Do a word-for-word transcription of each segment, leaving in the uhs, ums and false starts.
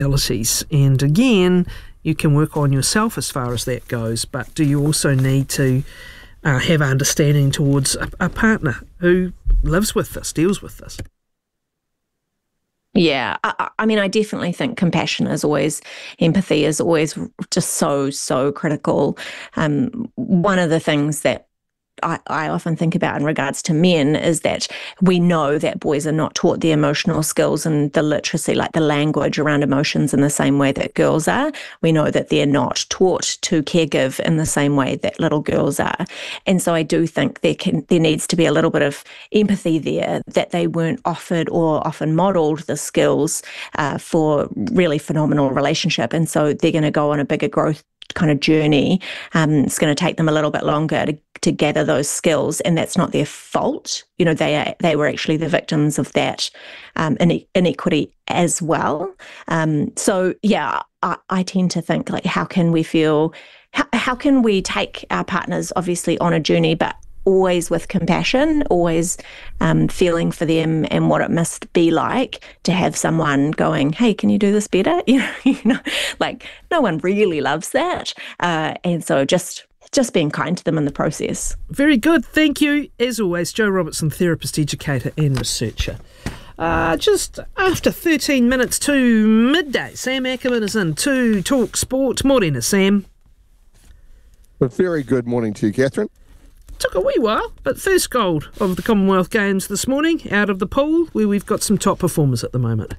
abilities. And again, you can work on yourself as far as that goes, but do you also need to uh, have understanding towards a, a partner who lives with this, deals with this? Yeah, I, I mean, I definitely think compassion is always, empathy is always just so, so critical. Um, one of the things that I, I often think about in regards to men is that we know that boys are not taught the emotional skills and the literacy, like the language around emotions, in the same way that girls are. We know that they're not taught to caregive in the same way that little girls are. And so I do think there can there needs to be a little bit of empathy there, that they weren't offered or often modelled the skills uh, for really phenomenal relationship. And so they're going to go on a bigger growth kind of journey. Um, it's going to take them a little bit longer to, to gather those skills, and that's not their fault. You know, they are, they were actually the victims of that um, ine- inequity as well. Um, so yeah, I, I tend to think, like, how can we feel, how, how can we take our partners obviously on a journey, but always with compassion, always um, feeling for them and what it must be like to have someone going, hey, can you do this better? You know, you know, like, no one really loves that. Uh, and so just just being kind to them in the process. Very good. Thank you. As always, Jo Robertson, therapist, educator and researcher. Uh, just after thirteen minutes to midday, Sam Ackerman is in to talk sport. Morena, Sam. A very good morning to you, Catherine. Took a wee while, but first gold of the Commonwealth Games this morning out of the pool, where we've got some top performers at the moment.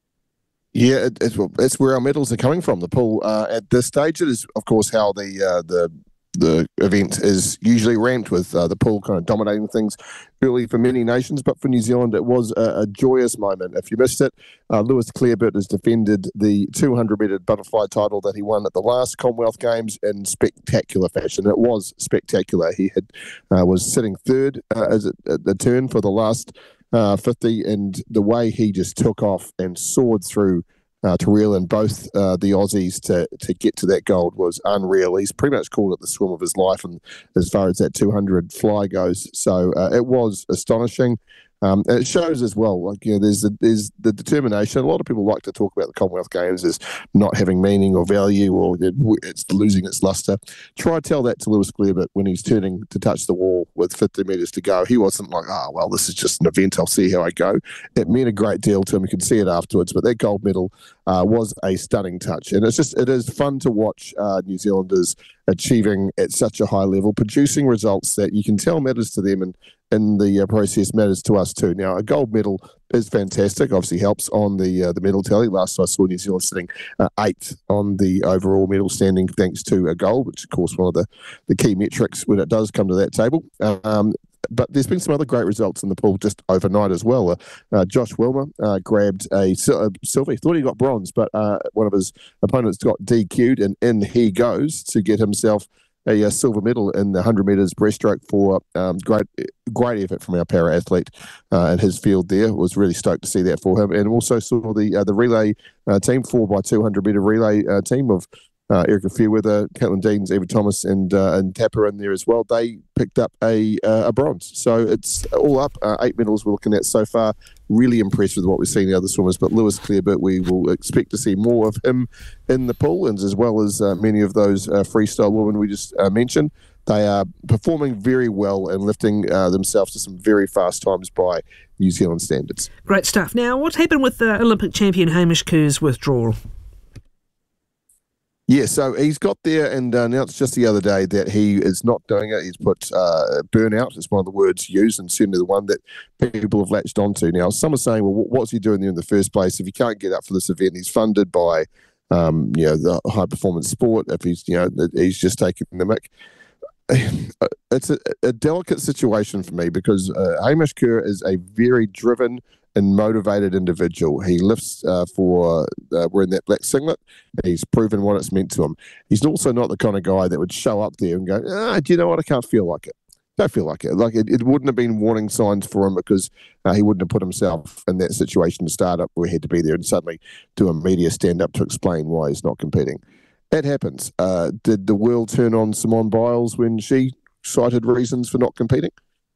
Yeah, it, it's, it's where our medals are coming from, the pool. Uh, at this stage, it is, of course, how the uh, the the event is usually ramped, with uh, the pool kind of dominating things early for many nations. But for New Zealand, it was a, a joyous moment. If you missed it, uh, Lewis Clareburt has defended the two hundred metre butterfly title that he won at the last Commonwealth Games in spectacular fashion. It was spectacular. He had uh, was sitting third uh, as a, at the turn for the last uh, fifty, and the way he just took off and soared through Uh, to reel in both uh, the Aussies to to get to that gold was unreal. He's pretty much called it the swim of his life, and as far as that two hundred fly goes, so uh, it was astonishing. Um, and it shows as well, like, you know, there's the, there's the determination. A lot of people like to talk about the Commonwealth Games as not having meaning or value, or it's losing its lustre. Try tell that to Lewis Clareburt when he's turning to touch the wall with fifty metres to go. He wasn't like, oh, well, this is just an event, I'll see how I go. It meant a great deal to him. You could see it afterwards, but that gold medal uh, was a stunning touch. And it's just, it is fun to watch uh, New Zealanders achieving at such a high level, producing results that you can tell matters to them, and in the uh, process matters to us too. Now, a gold medal is fantastic, obviously helps on the uh, the medal tally. Last I saw, New Zealand sitting uh, eighth on the overall medal standing thanks to a gold, which of course one of the, the key metrics when it does come to that table. Um, but there's been some other great results in the pool just overnight as well. Uh, uh, Josh Wilmer uh, grabbed a, a silver. He thought he got bronze, but uh, one of his opponents got D Q'd, and in he goes to get himself a, a silver medal in the one hundred metres breaststroke for um, great great effort from our para athlete uh, in his field there. Was really stoked to see that for him. And also saw the uh, the relay uh, team, four by two hundred metre relay uh, team of uh, Erica Fairweather, Caitlin Deans, Eva Thomas and uh, and Tapper in there as well. They picked up a uh, a bronze. So it's all up. Uh, eight medals we're looking at so far. Really impressed with what we've seen the other swimmers, but Lewis Clareburt, we will expect to see more of him in the pool, and as well as uh, many of those uh, freestyle women we just uh, mentioned. They are performing very well and lifting uh, themselves to some very fast times by New Zealand standards. Great stuff. Now, what happened with the Olympic champion Hamish Kerr's withdrawal? Yeah, so he's got there and uh, announced just the other day that he is not doing it. He's put uh, burnout is one of the words used, and certainly the one that people have latched onto. Now, some are saying, well, what's he doing there in the first place? If he can't get up for this event, he's funded by, um, you know, the high performance sport. If he's, you know, he's just taking the mick. It's a, a delicate situation for me because uh, Hamish Kerr is a very driven and motivated individual. He lifts uh, for uh, wearing that black singlet. He's proven what it's meant to him. He's also not the kind of guy that would show up there and go, ah, do you know what? I can't feel like it. Don't feel like it. Like it, it wouldn't have been warning signs for him because uh, he wouldn't have put himself in that situation to start up where he had to be there and suddenly do a media stand up to explain why he's not competing. It happens. Uh, did the world turn on Simone Biles when she cited reasons for not competing?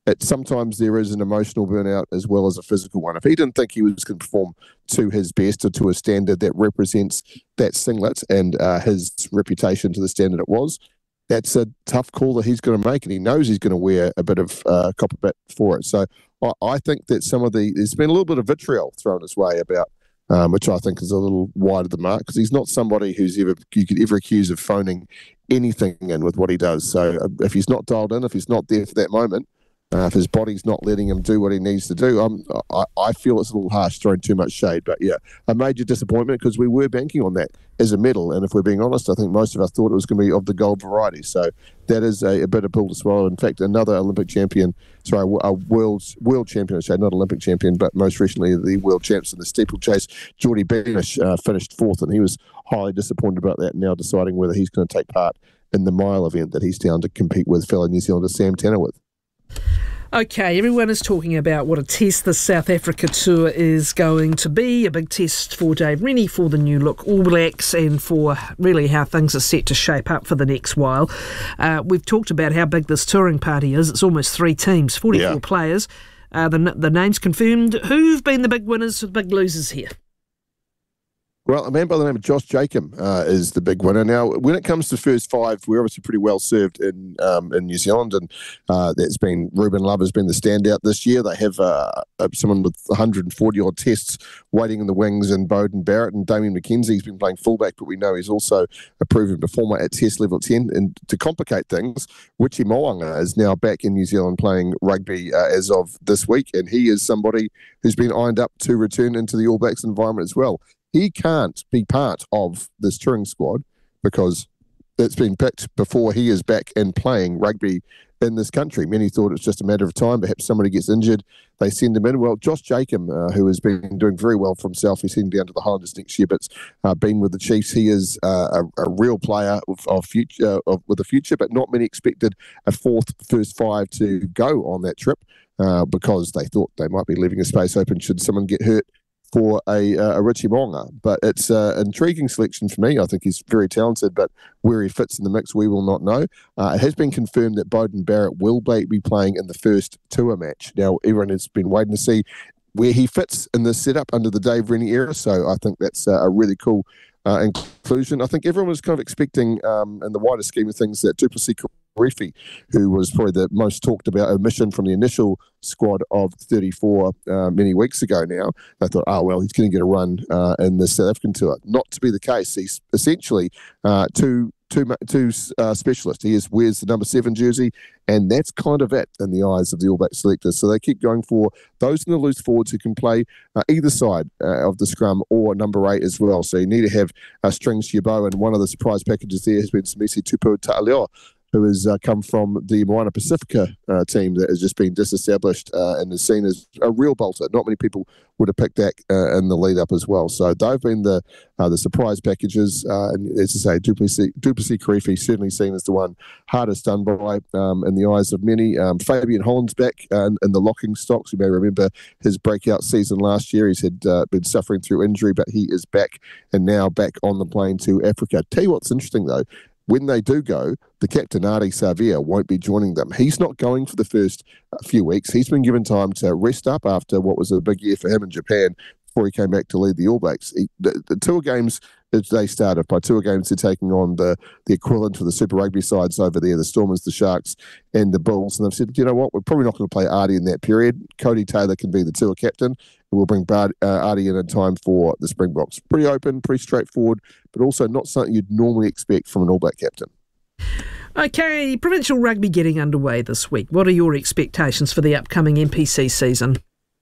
it, sometimes there is an emotional burnout as well as a physical one. If he didn't think he was going to perform to his best or to a standard that represents that singlet and uh, his reputation to the standard it was, that's a tough call that he's going to make, and he knows he's going to wear a bit of uh, copper bit for it. So I, I think that some of the, there's been a little bit of vitriol thrown his way about, um, which I think is a little wide of the mark, because he's not somebody who's ever, you could ever accuse of phoning anything in with what he does. So uh, if he's not dialed in, if he's not there for that moment, Uh, if his body's not letting him do what he needs to do, um, I, I feel it's a little harsh throwing too much shade. But yeah, a major disappointment, because we were banking on that as a medal. And if we're being honest, I think most of us thought it was going to be of the gold variety. So that is a, a bit of pill to swallow. In fact, another Olympic champion, sorry, a world, world champion, I say, not Olympic champion, but most recently the world champs in the steeplechase, Geordie Beamish, uh, finished fourth, and he was highly disappointed about that, now deciding whether he's going to take part in the mile event that he's down to compete with fellow New Zealander Sam Tanner with. Okay, everyone is talking about what a test the South Africa tour is going to be. A big test for Dave Rennie, for the new look All Blacks, and for really how things are set to shape up for the next while. Uh, we've talked about how big this touring party is. It's almost three teams, forty-four yeah. players. Uh, the, the names confirmed. Who've been the big winners, the big losers here? Well, a man by the name of Josh Jacob uh, is the big winner. Now, when it comes to first five, we're obviously pretty well served in um, in New Zealand, and uh, that's been Ruben Love has been the standout this year. They have uh, someone with one hundred forty odd tests waiting in the wings, and Beauden Barrett, and Damien McKenzie's been playing fullback, but we know he's also a proven performer at test level ten. And to complicate things, Richie Mo'unga is now back in New Zealand playing rugby uh, as of this week, and he is somebody who's been ironed up to return into the All Blacks environment as well. He can't be part of this touring squad because it's been picked before he is back and playing rugby in this country. Many thought it's just a matter of time. Perhaps somebody gets injured, they send him in. Well, Josh Jacob, uh, who has been doing very well for himself, he's heading down to the Highlanders next year, but's uh, been with the Chiefs. He is uh, a, a real player of, of future, of, with a future, but not many expected a fourth first five to go on that trip uh, because they thought they might be leaving a space open should someone get hurt for a, uh, a Richie Mo'unga. But it's uh, an intriguing selection for me. I think he's very talented, but where he fits in the mix, we will not know. Uh, it has been confirmed that Beauden Barrett will be playing in the first tour match. Now, everyone has been waiting to see where he fits in the setup under the Dave Rennie era, so I think that's uh, a really cool uh, inclusion. I think everyone was kind of expecting, um, in the wider scheme of things, that Duplessis Reefy, who was probably the most talked about omission from the initial squad of thirty-four uh, many weeks ago now. They thought, oh, well, he's going to get a run uh, in the South African tour. Not to be the case. He's essentially uh, two, two, two uh, specialist. He is wears the number seven jersey, and that's kind of it in the eyes of the All Black selectors. So they keep going for those in the loose forwards who can play uh, either side uh, of the scrum or number eight as well. So you need to have uh, strings to your bow, and one of the surprise packages there has been Semisi Tupu Ta'aleo, who has uh, come from the Moana Pacifica uh, team that has just been disestablished uh, and is seen as a real bolter. Not many people would have picked that uh, in the lead-up as well. So they've been the uh, the surprise packages. Uh, and as I say, Duplessis, Duplessis Karifi certainly seen as the one hardest done by um, in the eyes of many. Um, Fabian Holland's back uh, in, in the locking stocks. You may remember his breakout season last year. He's had uh, been suffering through injury, but he is back and now back on the plane to Africa. Tell you what's interesting, though, when they do go, the captain, Ardie Savea, won't be joining them. He's not going for the first few weeks. He's been given time to rest up after what was a big year for him in Japan before he came back to lead the All Blacks. He, the, the tour games, they started. By tour games, they're taking on the, the equivalent of the Super Rugby sides over there, the Stormers, the Sharks, and the Bulls. And they've said, you know what, we're probably not going to play Ardie in that period. Cody Taylor can be the tour captain, and we'll bring Bard, uh, Ardie in in time for the Springboks. Pretty open, pretty straightforward, but also not something you'd normally expect from an All Black captain. Okay, provincial rugby getting underway this week. What are your expectations for the upcoming N P C season?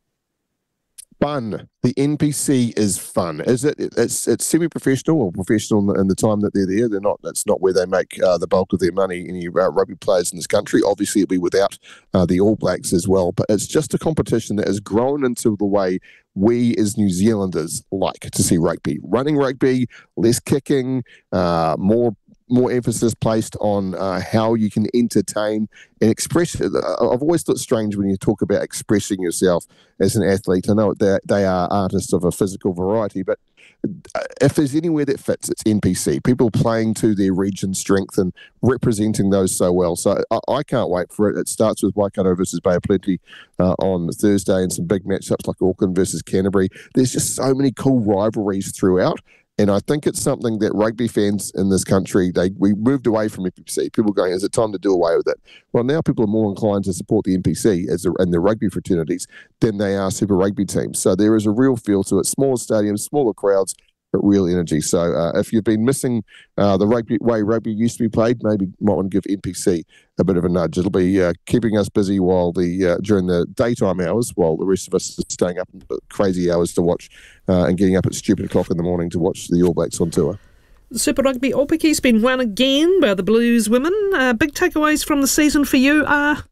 Fun. The N P C is fun. Is it? It's it's semi-professional or professional in the time that they're there. They're not. That's not where they make uh, the bulk of their money. Any uh, rugby players in this country. Obviously, it'll be without uh, the All Blacks as well. But it's just a competition that has grown into the way we as New Zealanders like to see rugby. Running rugby, less kicking, uh, more more emphasis placed on uh, how you can entertain and express. I've always thought strange when you talk about expressing yourself as an athlete. I know they they are artists of a physical variety, but if there's anywhere that fits, it's N P C. People playing to their region's strength and representing those so well. So I, I can't wait for it. It starts with Waikato versus Bay of Plenty uh, on Thursday, and some big matchups like Auckland versus Canterbury. There's just so many cool rivalries throughout. And I think it's something that rugby fans in this country, they we moved away from N P C. People going, is it time to do away with it? Well, now people are more inclined to support the N P C as a, and the rugby fraternities than they are Super Rugby teams. So there is a real feel to it. Smaller stadiums, smaller crowds, but real energy. So uh, if you've been missing uh, the rugby way rugby used to be played, maybe you might want to give N P C a bit of a nudge. It'll be uh, keeping us busy while the uh, during the daytime hours, while the rest of us are staying up in crazy hours to watch uh, and getting up at stupid o'clock in the morning to watch the All Blacks on tour. Super Rugby Aopaki's been won again by the Blues women. Uh, big takeaways from the season for you are?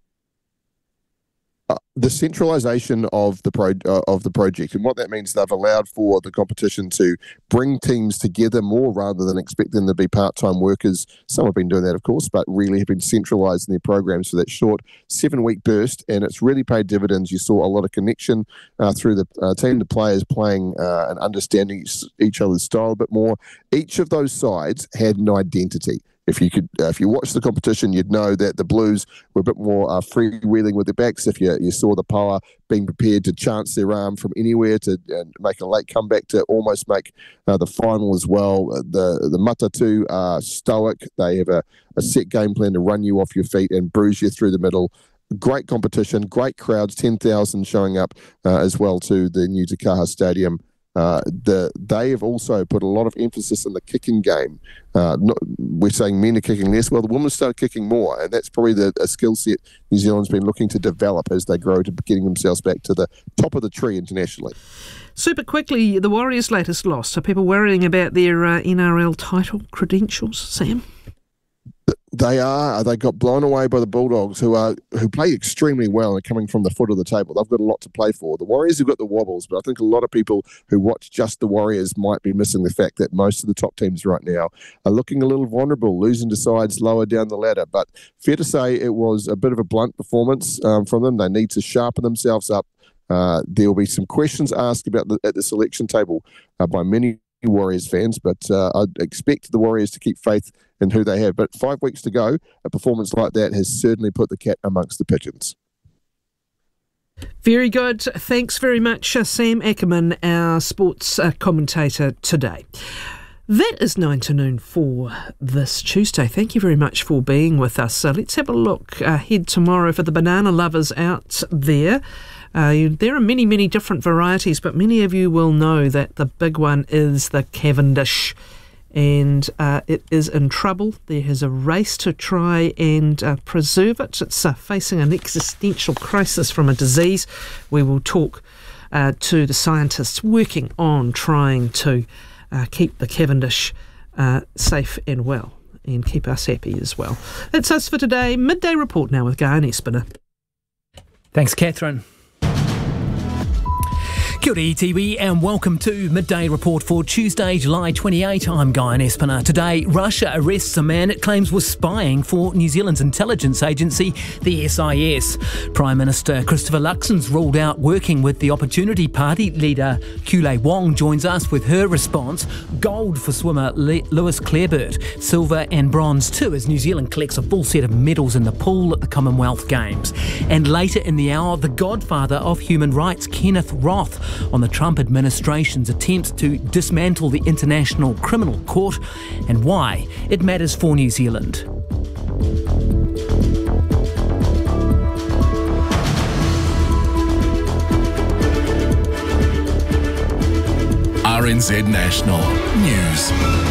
Uh, the centralisation of the pro uh, of the project, and what that means, they've allowed for the competition to bring teams together more rather than expect them to be part-time workers. Some have been doing that, of course, but really have been centralising their programs for that short seven-week burst, and it's really paid dividends. You saw a lot of connection uh, through the uh, team, the players playing uh, and understanding each, each other's style a bit more. Each of those sides had an identity. If you could, uh, if you watched the competition, you'd know that the Blues were a bit more uh, freewheeling with their backs. If you you saw the Power being prepared to chance their arm from anywhere to uh, make a late comeback to almost make uh, the final as well. The the Matatu are stoic. They have a, a set game plan to run you off your feet and bruise you through the middle. Great competition, great crowds, ten thousand showing up uh, as well to the new Te Kaha Stadium. Uh, the, they have also put a lot of emphasis in the kicking game. Uh, not, we're saying men are kicking less. Well, the women started kicking more, and that's probably the a skill set New Zealand's been looking to develop as they grow to getting themselves back to the top of the tree internationally. Super quickly, the Warriors' latest loss. Are people worrying about their uh, N R L title credentials, Sam? They are. They got blown away by the Bulldogs, who are who play extremely well and are coming from the foot of the table. They've got a lot to play for. The Warriors have got the wobbles, but I think a lot of people who watch just the Warriors might be missing the fact that most of the top teams right now are looking a little vulnerable, losing to sides lower down the ladder. But fair to say it was a bit of a blunt performance um, from them. They need to sharpen themselves up. Uh, there will be some questions asked about the, at the selection table uh, by many Warriors fans, but uh, I'd expect the Warriors to keep faith in who they have. But five weeks to go, a performance like that has certainly put the cat amongst the pigeons. Very good. Thanks very much, uh, Sam Ackerman, our sports uh, commentator today. That is nine to noon for this Tuesday. Thank you very much for being with us. Uh, let's have a look ahead tomorrow for the banana lovers out there. Uh, there are many, many different varieties, but many of you will know that the big one is the Cavendish, and uh, it is in trouble. There is a race to try and uh, preserve it. It's uh, facing an existential crisis from a disease. We will talk uh, to the scientists working on trying to uh, keep the Cavendish uh, safe and well, and keep us happy as well. That's us for today. Midday Report now with Guy and Espiner. Thanks, Catherine. Kia ora E T V and welcome to Midday Report for Tuesday, July twenty-eighth. I'm Guy Espiner. Today, Russia arrests a man it claims was spying for New Zealand's intelligence agency, the S I S. Prime Minister Christopher Luxon's ruled out working with the Opportunity Party. Leader Kulei Wong joins us with her response. Gold for swimmer Le- Lewis Clareburt. Silver and bronze too, as New Zealand collects a full set of medals in the pool at the Commonwealth Games. And later in the hour, the godfather of human rights, Kenneth Roth, on the Trump administration's attempts to dismantle the International Criminal Court and why it matters for New Zealand. R N Z National News.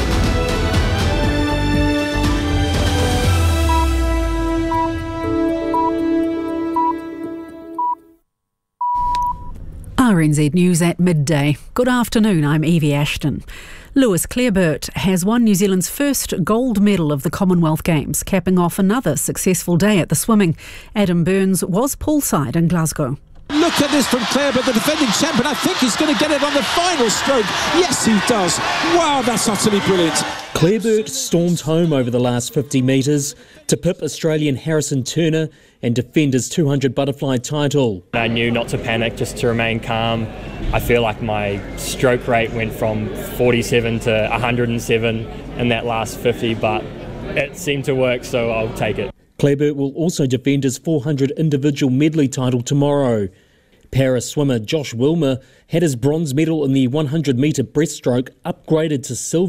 R N Z News at midday. Good afternoon, I'm Evie Ashton. Lewis Clareburt has won New Zealand's first gold medal of the Commonwealth Games, capping off another successful day at the swimming. Adam Burns was poolside in Glasgow. Look at this from Claire, but the defending champion, I think he's going to get it on the final stroke. Yes, he does. Wow, that's utterly brilliant. Claire Burt stormed home over the last fifty metres to pip Australian Harrison Turner and defend his two hundred butterfly title. I knew not to panic, just to remain calm. I feel like my stroke rate went from forty-seven to one hundred seven in that last fifty, but it seemed to work, so I'll take it. Claire Burt will also defend his four hundred individual medley title tomorrow. Para swimmer Josh Wilmer had his bronze medal in the one hundred metre breaststroke upgraded to silver.